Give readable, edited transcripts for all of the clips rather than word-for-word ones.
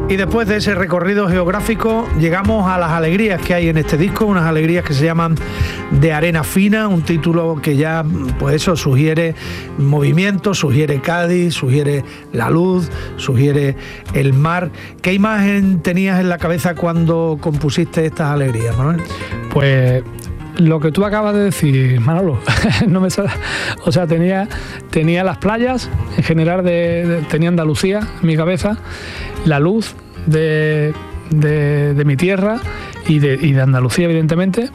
Y después de ese recorrido geográfico llegamos a las alegrías que hay en este disco, unas alegrías que se llaman De Arena Fina, un título que ya pues eso sugiere movimiento, sugiere Cádiz, sugiere la luz, sugiere el mar. ¿Qué imagen tenías en la cabeza cuando compusiste estas alegrías, Manuel? Pues lo que tú acabas de decir, Manolo, no me sale. O sea, tenía las playas en general, tenía Andalucía en mi cabeza, la luz de mi tierra y de Andalucía, evidentemente,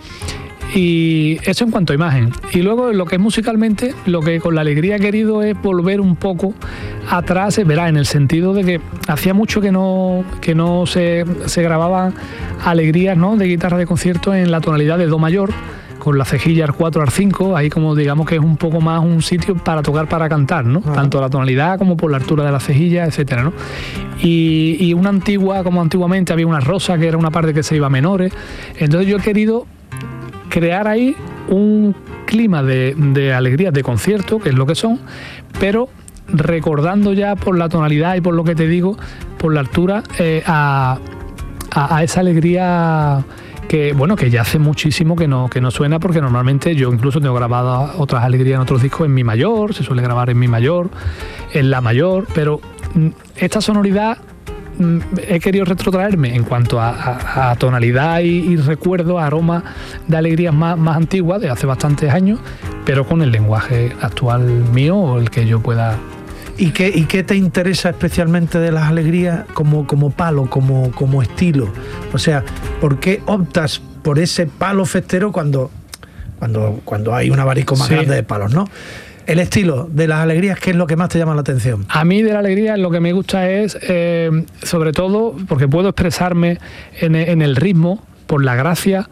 y eso en cuanto a imagen. Y luego lo que es musicalmente, lo que con la alegría he querido es volver un poco atrás, verá, en el sentido de que hacía mucho que no se grababan alegrías, ¿no?, de guitarra de concierto en la tonalidad de do mayor, con la cejilla al 4 al 5, ahí como digamos que es un poco más un sitio para tocar, para cantar, ¿no? Tanto la tonalidad como por la altura de la cejilla, etcétera, ¿no? Y una antigua, como antiguamente había una rosa, que era una parte que se iba a menores. Entonces yo he querido crear ahí un clima de alegría, de concierto, que es lo que son, pero recordando ya por la tonalidad y por lo que te digo, por la altura, a esa alegría que, bueno, que ya hace muchísimo que no suena, porque normalmente yo incluso tengo grabadas otras alegrías en otros discos en mi mayor, se suele grabar en mi mayor, en la mayor, pero esta sonoridad he querido retrotraerme en cuanto a tonalidad y recuerdo, aroma de alegrías más antiguas, de hace bastantes años, pero con el lenguaje actual mío o el que yo pueda. ¿Y qué te interesa especialmente de las alegrías como palo, como estilo? O sea, ¿por qué optas por ese palo festero cuando hay un abanico más grande de palos, ¿no? El estilo de las alegrías, ¿qué es lo que más te llama la atención? A mí de la alegría lo que me gusta es, sobre todo, porque puedo expresarme en el ritmo, por la gracia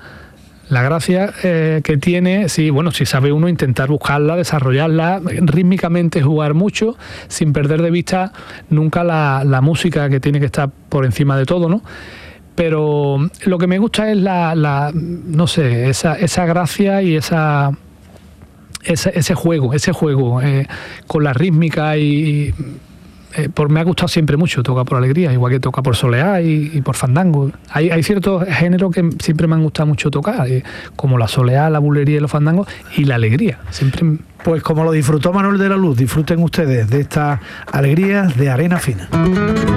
que tiene, si sabe uno intentar buscarla, desarrollarla, rítmicamente jugar mucho, sin perder de vista nunca la música, que tiene que estar por encima de todo, ¿no? Pero lo que me gusta es no sé, esa gracia y ese juego con la rítmica me ha gustado siempre mucho tocar por alegría, igual que toca por soleá y por fandango. Hay ciertos géneros que siempre me han gustado mucho tocar, como la soleá, la bulería y los fandangos, y la alegría. Siempre. Pues como lo disfrutó Manuel de la Luz, disfruten ustedes de estas alegrías de Arena Fina.